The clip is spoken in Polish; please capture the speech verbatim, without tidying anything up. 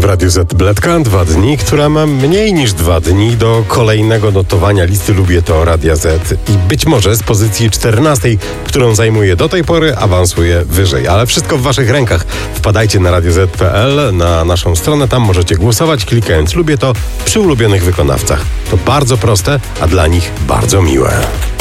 Radiu Z Bledka. Dwa dni, która ma mniej niż dwa dni do kolejnego notowania listy Lubię To Radia Z. I być może z pozycji czternastej, którą zajmuje do tej pory, awansuje wyżej. Ale wszystko w waszych rękach. Wpadajcie na radio zet kropka pe el, na naszą stronę. Tam możecie głosować, klikając Lubię To przy ulubionych wykonawcach. To bardzo proste, a dla nich bardzo miłe.